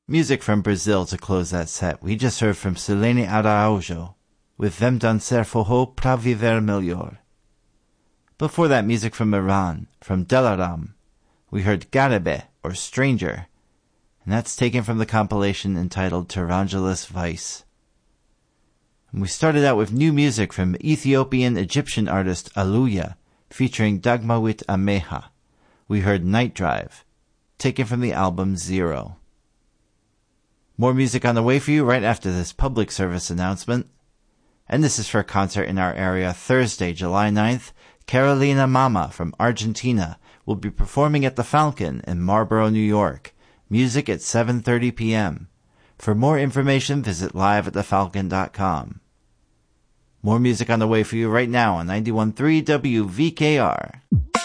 Music from Brazil to close that set. We just heard from Silene Araújo with Vem Dançar Forró Pra Viver Melhor. Before that, music from Iran, from Delaram. We heard Garebe, or Stranger, and that's taken from the compilation entitled Tarangelis Vice. And we started out with new music from Ethiopian-Egyptian artist Aluya, featuring Dagmawit Ameha. We heard Night Drive, taken from the album Zero. More music on the way for you right after this public service announcement. And this is for a concert in our area Thursday, July 9th. Carolina Mama from Argentina will be performing at the Falcon in Marlboro, New York. Music at 7:30 p.m. For more information, visit liveatthefalcon.com. More music on the way for you right now on 91.3 WVKR.